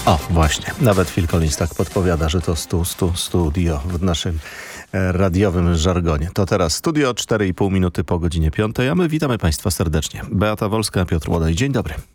O, właśnie. Nawet Phil Collins tak podpowiada, że to studio w naszym radiowym żargonie. To teraz studio, 4,5 minuty po godzinie 5, a my witamy Państwa serdecznie. Beata Wolska, Piotr Łodaj. Dzień dobry.